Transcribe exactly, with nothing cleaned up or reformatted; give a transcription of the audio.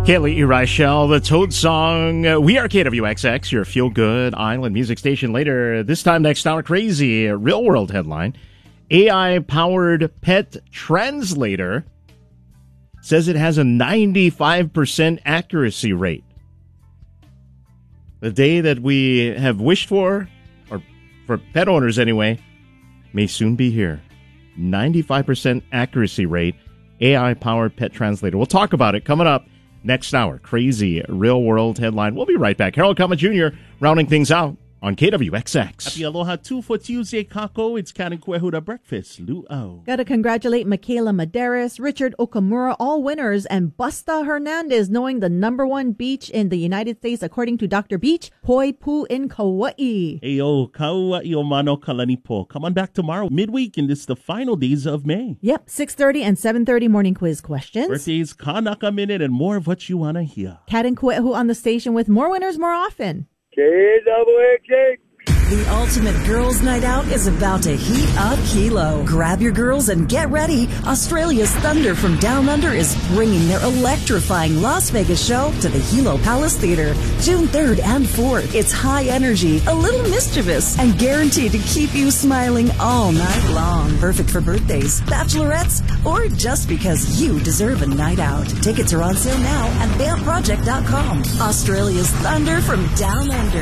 Kaylee Reichel, the Toad Song. Uh, we are K W X X, your feel-good island music station. Later this time next hour, crazy real-world headline. A I-powered pet translator says it has a ninety-five percent accuracy rate. The day that we have wished for, or for pet owners anyway, may soon be here. ninety-five percent accuracy rate, A I-powered pet translator. We'll talk about it coming up next hour. Crazy real-world headline. We'll be right back. Harold Kama Junior rounding things out on K W X X. Happy Aloha two for Tuesday, Kako. It's Kanin Kwehuda Breakfast. Luau. Gotta congratulate Michaela Maderas, Richard Okamura, all winners, and Busta Hernandez knowing the number one beach in the United States, according to Doctor Beach, Poipu in Kauai. Ayo, Kauai o Mano Kalanipo. Come on back tomorrow, midweek, and this is the final days of May. Yep, six thirty and seven thirty morning quiz questions. Birthdays, Kanaka Minute, and more of what you want to hear. Kat and Kwehu on the station with more winners more often. K W X X. The ultimate girls' night out is about to heat up Hilo. Grab your girls and get ready. Australia's Thunder from Down Under is bringing their electrifying Las Vegas show to the Hilo Palace Theater June third and fourth. It's high energy, a little mischievous, and guaranteed to keep you smiling all night long. Perfect for birthdays, bachelorettes, or just because you deserve a night out. Tickets are on sale now at band project dot com. Australia's Thunder from Down Under.